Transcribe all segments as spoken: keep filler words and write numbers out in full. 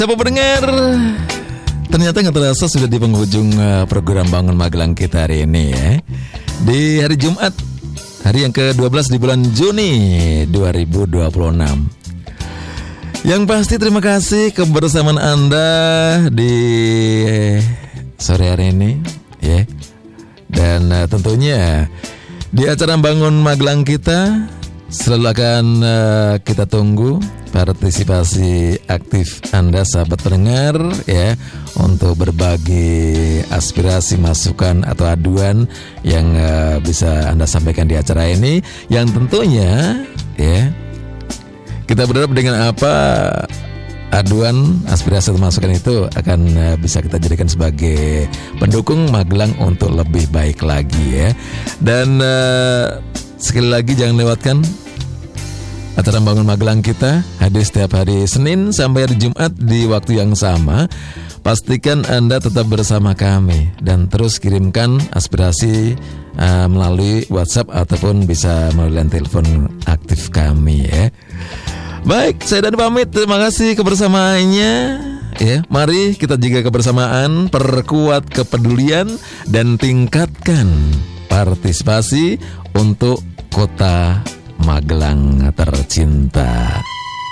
Siapa pendengar? Ternyata nggak terasa sudah di penghujung program Bangun Magelang kita hari ini ya. Di hari Jumat, hari yang ke dua belas di bulan Juni dua ribu dua puluh enam. Yang pasti terima kasih kebersamaan Anda di sore hari ini ya. Dan uh, tentunya di acara Bangun Magelang kita selalu akan uh, kita tunggu partisipasi aktif Anda sahabat pendengar ya, untuk berbagi aspirasi, masukan atau aduan yang uh, bisa Anda sampaikan di acara ini, yang tentunya ya kita berharap dengan apa aduan, aspirasi atau masukan itu akan uh, bisa kita jadikan sebagai pendukung Magelang untuk lebih baik lagi ya. Dan uh, sekali lagi jangan lewatkan acara Bangun Magelang kita hadir setiap hari Senin sampai hari Jumat di waktu yang sama. Pastikan Anda tetap bersama kami dan terus kirimkan aspirasi uh, melalui WhatsApp ataupun bisa melalui telepon aktif kami ya. Baik, saya Dani pamit. Terima kasih kebersamaannya ya. Mari kita jaga kebersamaan, perkuat kepedulian dan tingkatkan partisipasi untuk Kota Magelang tercinta.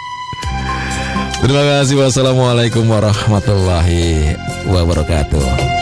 Terima kasih. Wassalamualaikum warahmatullahi wabarakatuh.